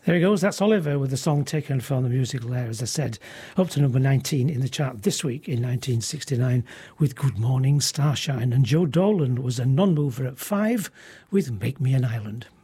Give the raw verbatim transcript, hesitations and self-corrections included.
There he goes, that's Oliver with the song taken from the musical Air, as I said, up to number nineteen in the chart this week in nineteen sixty-nine with Good Morning Starshine. And Joe Dolan was a non-mover at five with Make Me an Island.